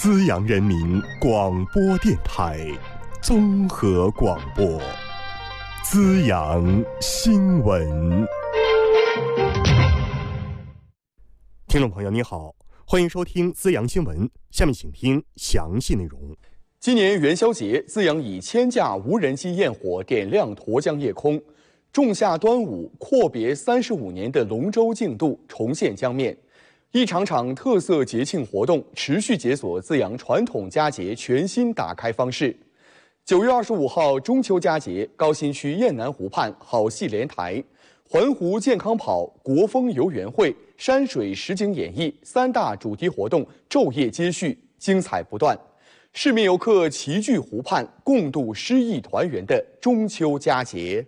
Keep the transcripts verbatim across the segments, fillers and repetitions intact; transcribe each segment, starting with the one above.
资阳人民广播电台综合广播，资阳新闻。听众朋友你好，欢迎收听资阳新闻，下面请听详细内容。 今年元宵节，资阳以千架无人机焰火点亮沱江夜空，仲夏端午阔别三十五年的龙舟竞渡重现江面。一场场特色节庆活动持续解锁资阳传统佳节全新打开方式。九月二十五号中秋佳节，高新区雁南湖畔好戏连台，环湖健康跑、国风游园会、山水实景演绎三大主题活动昼夜接续，精彩不断。市民游客齐聚湖畔，共度诗意团圆的中秋佳节。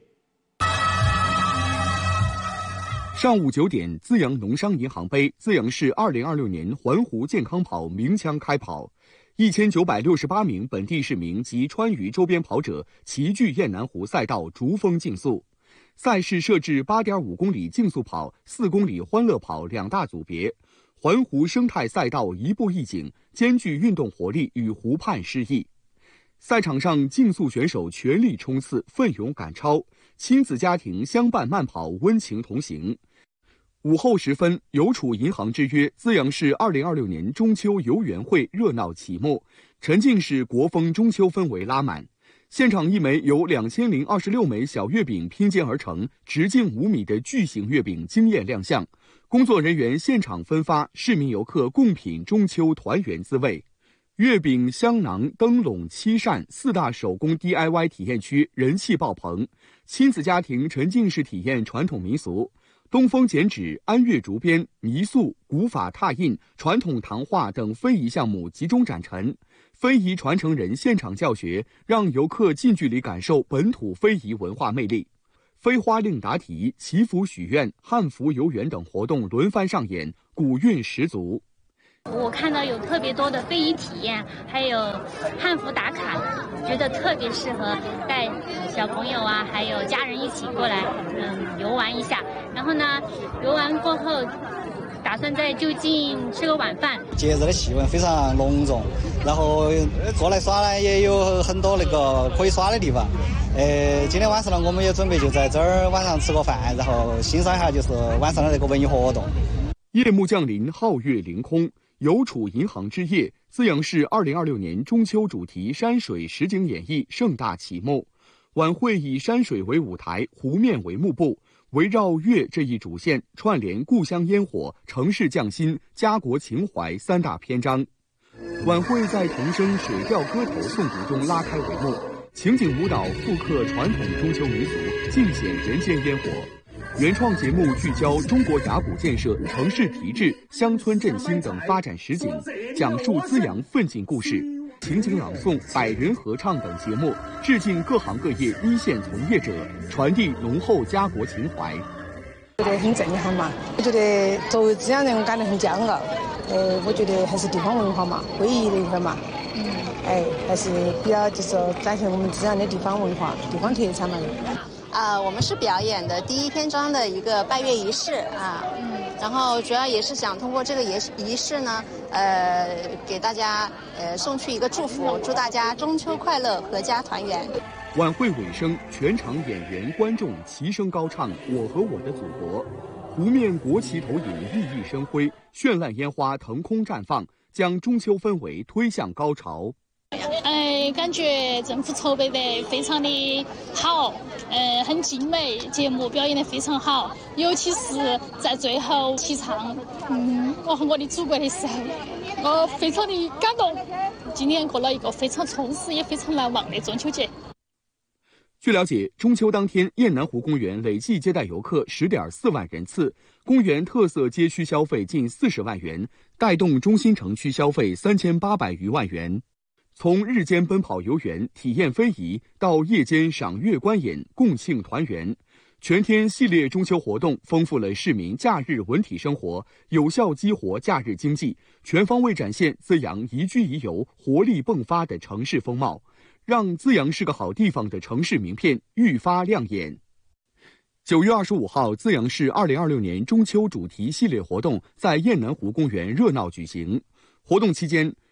上午九点，资阳农商银行杯资阳市二零二六年环湖健康跑鸣枪开跑，一千九百六十八名本地市民及川渝周边跑者齐聚雁南湖赛道逐峰竞速。赛事设置八点五公里竞速跑、四公里欢乐跑两大组别。环湖生态赛道一步一景，兼具运动活力与湖畔诗意。赛场上，竞速选手全力冲刺，奋勇赶超；亲子家庭相伴慢跑，温情同行。午后时分，邮储银行之约资阳市二零二六年中秋游园会热闹启幕，沉浸式国风中秋氛围拉满。现场一枚由两千零二十六枚小月饼拼接而成、直径五米的巨型月饼惊艳亮相，工作人员现场分发，市民游客共品中秋团圆滋味。月饼、香囊、灯笼、漆扇四大手工 D I Y 体验区人气爆棚，亲子家庭沉浸式体验传统民俗。东风剪纸、安岳竹编、泥塑、古法拓印、传统糖画等非遗项目集中展陈，非遗传承人现场教学，让游客近距离感受本土非遗文化魅力。飞花令答题、祈福许愿、汉服游园等活动轮番上演，古韵十足。 我看到有特别多的非遗体验，还有汉服打卡，觉得特别适合带小朋友啊，还有家人一起过来，嗯，游玩一下。然后呢，游玩过后，打算在就近吃个晚饭。 节日的气氛非常隆重，然后过来耍呢也有很多那个可以耍的地方。呃，今天晚上呢，我们也准备就在这儿晚上吃个饭，然后欣赏一下就是晚上的那个文艺活动。 夜幕降临，皓月凌空。邮储银行之夜，资阳市二零二六年中秋主题山水实景演绎盛大启幕。晚会以山水为舞台，湖面为幕布，围绕月这一主线，串联故乡烟火、城市匠心、家国情怀三大篇章。晚会在童声水调歌头诵读中拉开帷幕，情景舞蹈复刻传统中秋民俗，尽显人间烟火。原创节目聚焦中国雅古建设、城市提质、乡村振兴等发展实景，讲述资阳奋进故事。情景朗诵、百人合唱等节目致敬各行各业一线从业者，传递浓厚家国情怀。 觉得很震撼嘛，我觉得作为资阳人，我感到很骄傲。呃，我觉得还是地方文化嘛，非遗的一块嘛，嗯，哎，还是比较就是说展现我们资阳的地方文化、地方特产嘛。 啊，我们是表演的第一篇章的一个拜月仪式啊，嗯，然后主要也是想通过这个仪仪式呢，呃，给大家呃送去一个祝福，祝大家中秋快乐，阖家团圆。 晚会尾声，全场演员观众齐声高唱《我和我的祖国》，湖面国旗投影熠熠生辉，绚烂烟花腾空绽放，将中秋氛围推向高潮。 哎，感觉政府筹备得非常的好，呃，很精美，节目表演得非常好，尤其是在最后齐唱嗯，我和我的祖国的时候，我非常的感动。今年过了一个非常充实也非常难忘的中秋节。 据了解，中秋当天，雁南湖公园累计接待游客十点四万人次，公园特色街区消费近四十万元，带动中心城区消费三千八百余万元。从日间奔跑游园、体验非遗，到夜间赏月观演、共庆团圆，全天系列中秋活动丰富了市民假日文体生活，有效激活假日经济，全方位展现资阳宜居宜游、活力迸发的城市风貌，让资阳是个好地方的城市名片愈发亮眼。九月二十五号，资阳市二零二六年中秋主题系列活动在雁南湖公园热闹举行。活动期间，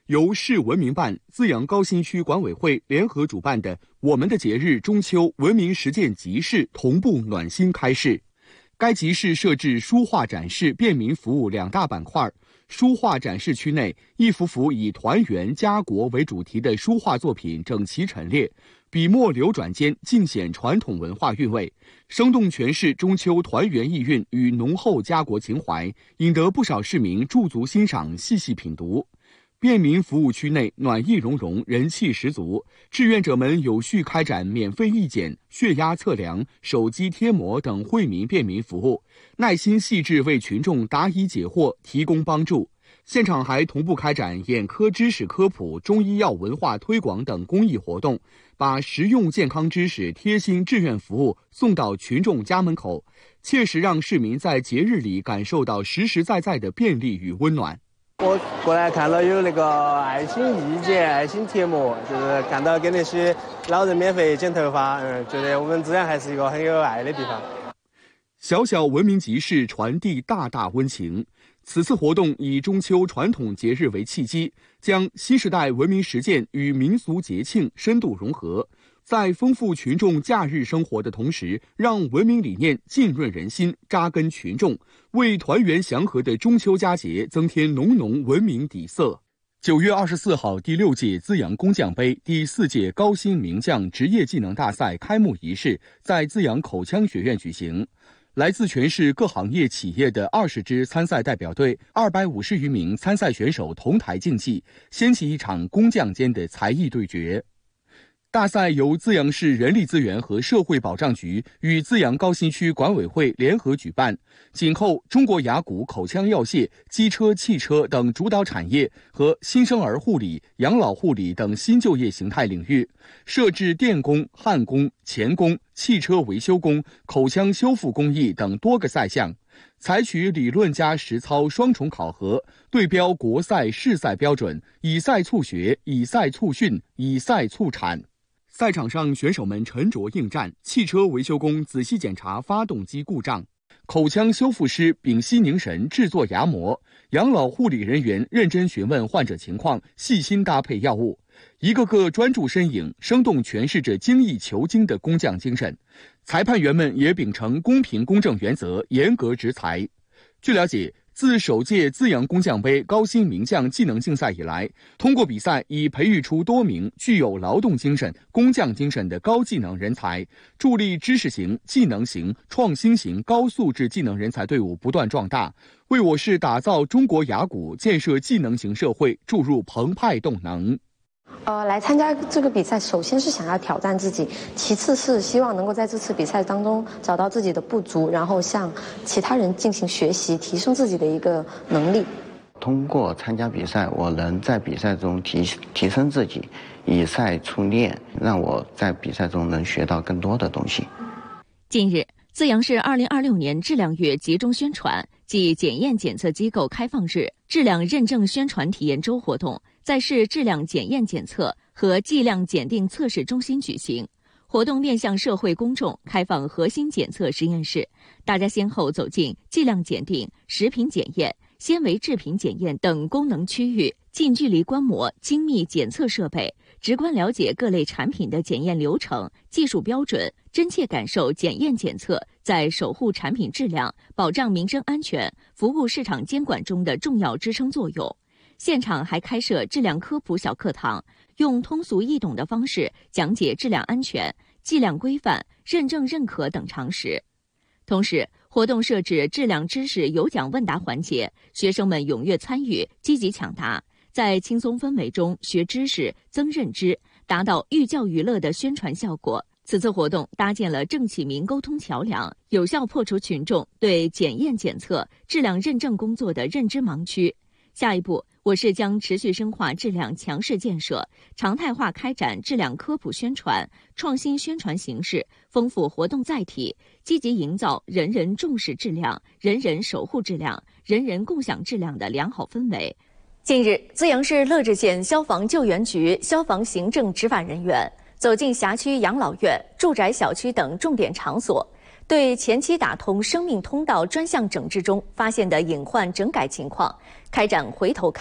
由市文明办、资阳高新区管委会联合主办的“我们的节日中秋文明实践集市”同步暖心开市。该集市设置书画展示、便民服务两大板块。书画展示区内，一幅幅以团圆家国为主题的书画作品整齐陈列，笔墨流转间尽显传统文化韵味，生动诠释中秋团圆意蕴与浓厚家国情怀，引得不少市民驻足欣赏、细细品读。便民服务区内暖意融融，人气十足，志愿者们有序开展免费义检、血压测量、手机贴膜等惠民便民服务，耐心细致为群众答疑解惑，提供帮助。现场还同步开展眼科知识科普、中医药文化推广等公益活动，把实用健康知识、贴心志愿服务送到群众家门口，切实让市民在节日里感受到实实在在的便利与温暖。 我过来看了有那个爱心义检、爱心贴膜，就是看到给那些老人免费剪头发，嗯，觉得我们资阳还是一个很有爱的地方。 小小文明集市传递大大温情。此次活动以中秋传统节日为契机，将新时代文明实践与民俗节庆深度融合，在丰富群众假日生活的同时，让文明理念浸润人心、扎根群众，为团圆祥和的中秋佳节增添浓浓文明底色。九月二十四号，第六届资阳工匠杯第四届高新名将职业技能大赛开幕仪式在资阳口腔学院举行。来自全市各行业企业的二十支参赛代表队，二百五十余名参赛选手同台竞技，掀起一场工匠间的才艺对决。大赛由资阳市人力资源和社会保障局与资阳高新区管委会联合举办，紧扣中国牙骨、口腔药械、机车、汽车等主导产业和新生儿护理、养老护理等新就业形态领域，设置电工、焊工、钳工、汽车维修工、口腔修复工艺等多个赛项，采取理论加实操双重考核，对标国赛、市赛标准，以赛促学，以赛促训，以赛促产。赛场上，选手们沉着应战，汽车维修工仔细检查发动机故障，口腔修复师屏息凝神制作牙模，养老护理人员认真询问患者情况，细心搭配药物，一个个专注身影，生动诠释着精益求精的工匠精神。裁判员们也秉承公平公正原则，严格执裁。据了解，自首届资阳工匠杯高新名将技能竞赛以来，通过比赛已培育出多名具有劳动精神、工匠精神的高技能人才，助力知识型、技能型、创新型高素质技能人才队伍不断壮大，为我市打造中国牙骨、建设技能型社会注入澎湃动能。 呃，来参加这个比赛，首先是想要挑战自己，其次是希望能够在这次比赛当中找到自己的不足，然后向其他人进行学习，提升自己的一个能力。 通过参加比赛，我能在比赛中提提升自己，以赛促练，让我在比赛中能学到更多的东西。 近日，资阳市二零二六年质量月集中宣传暨检验检测机构开放日质量认证宣传体验周活动在市质量检验检测和计量检定测试中心举行。活动面向社会公众开放核心检测实验室，大家先后走进计量检定、食品检验、纤维制品检验等功能区域，近距离观摩精密检测设备，直观了解各类产品的检验流程、技术标准，真切感受检验检测在守护产品质量、保障民生安全、服务市场监管中的重要支撑作用。现场还开设质量科普小课堂，用通俗易懂的方式讲解质量安全、计量规范、认证认可等常识。同时，活动设置质量知识有奖问答环节，学生们踊跃参与，积极抢答，在轻松氛围中学知识、增认知，达到寓教于乐的宣传效果。此次活动搭建了正启民沟通桥梁，有效破除群众对检验检测、质量认证工作的认知盲区。下一步，我市将持续深化质量强势建设，常态化开展质量科普宣传，创新宣传形式，丰富活动载体，积极营造人人重视质量、人人守护质量、人人共享质量的良好氛围。近日，资阳市乐至县消防救援局消防行政执法人员走进辖区养老院、住宅小区等重点场所，对前期打通生命通道专项整治中发现的隐患整改情况开展回头看、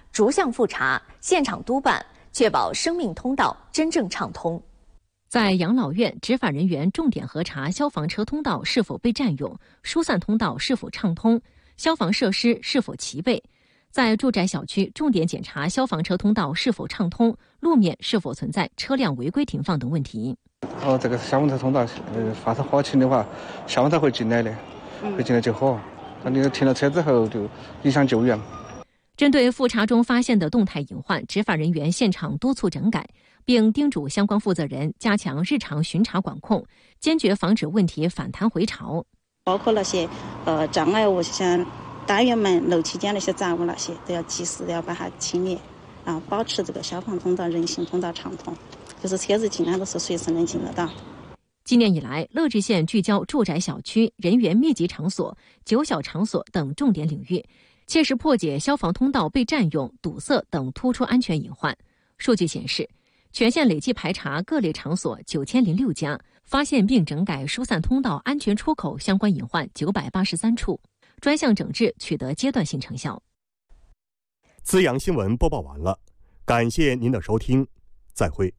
逐项复查，现场督办，确保生命通道真正畅通。在养老院，执法人员重点核查消防车通道是否被占用，疏散通道是否畅通，消防设施是否齐备。在住宅小区，重点检查消防车通道是否畅通，路面是否存在车辆违规停放等问题。 哦，这个消防车通道，呃，发生火情的话，消防车会进来的，会进来救火。那你停了车之后，就影响救援。 针对复查中发现的动态隐患，执法人员现场督促整改，并叮嘱相关负责人加强日常巡查管控，坚决防止问题反弹回潮。 包括那些呃障碍物，像单元门、楼梯间那些杂物那些，都要及时的要把它清理，然后保持这个消防通道、人行通道畅通，就是车子尽量都是随时能进得到。 今年以来，乐至县聚焦住宅小区、人员密集场所、九小场所等重点领域，切实破解消防通道被占用、堵塞等突出安全隐患。数据显示，全县累计排查各类场所九千零六家，发现并整改疏散通道、安全出口相关隐患九百八十三处，专项整治取得阶段性成效。 资阳新闻播报完了，感谢您的收听，再会。